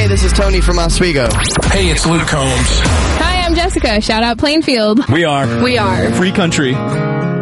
Hey, this is Tony from Oswego. Hey, it's Luke Combs. Hi, I'm Jessica. Shout out Plainfield. We are We are Free Country.